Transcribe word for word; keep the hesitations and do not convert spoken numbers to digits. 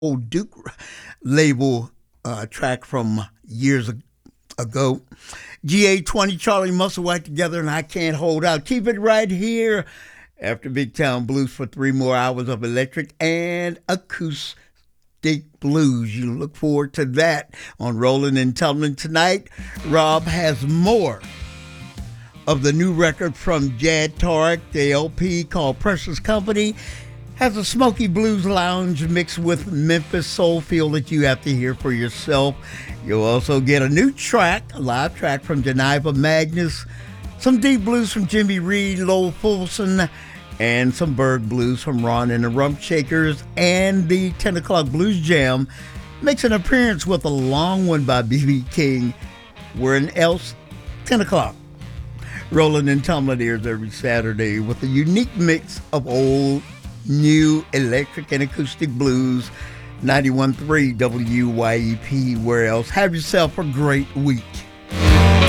old Duke label uh, track from years ago. G A twenty, Charlie Musselwhite together, and I Can't Hold Out. Keep it right here after Big Town Blues for three more hours of electric and acoustic blues. You look forward to that on Rolling and Tumbling tonight. Rob has more of the new record from Jad Tarek. The L P called Precious Company has a smoky blues lounge mixed with Memphis soul feel that you have to hear for yourself. You'll also get a new track, a live track from Geneva Magnus, some deep blues from Jimmy Reed, Lowell Fulson, and some Berg blues from Ron and the Rump Shakers. And the ten o'clock Blues Jam makes an appearance with a long one by B B King. Where in else, ten o'clock. Rolling and Tumbling airs every Saturday with a unique mix of old, new, electric, and acoustic blues. ninety-one point three W Y E P. Where else? Have yourself a great week.